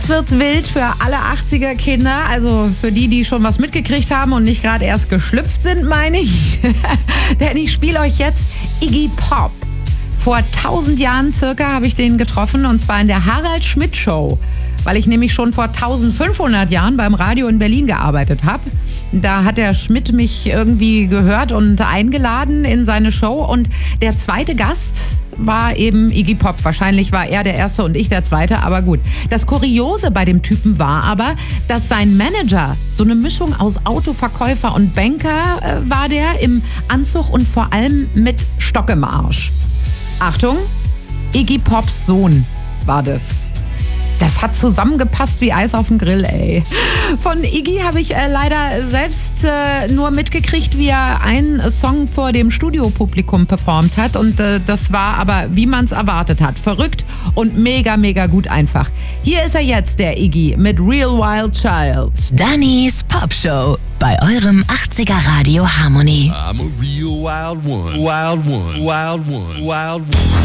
Jetzt wird's wild für alle 80er-Kinder, also für die schon was mitgekriegt haben und nicht gerade erst geschlüpft sind, meine ich. Denn ich spiele euch jetzt Iggy Pop. Vor 1000 Jahren circa habe ich den getroffen, und zwar in der Harald Schmidt Show, weil ich nämlich schon vor 1500 Jahren beim Radio in Berlin gearbeitet habe. Da hat der Schmidt mich irgendwie gehört und eingeladen in seine Show, und der zweite Gast war eben Iggy Pop. Wahrscheinlich war er der Erste und ich der Zweite, aber gut. Das Kuriose bei dem Typen war aber, dass sein Manager so eine Mischung aus Autoverkäufer und Banker war, der im Anzug und vor allem mit Stock im Arsch. Achtung, Iggy Pops Sohn war das. Das hat zusammengepasst wie Eis auf dem Grill, ey. Von Iggy habe ich leider selbst nur mitgekriegt, wie er einen Song vor dem Studiopublikum performt hat. Und das war aber, wie man es erwartet hat. Verrückt und mega, mega gut einfach. Hier ist er jetzt, der Iggy, mit Real Wild Child. Dannys Pop Show bei eurem 80er Radio Harmony. I'm a real wild one, wild one, wild one, wild one.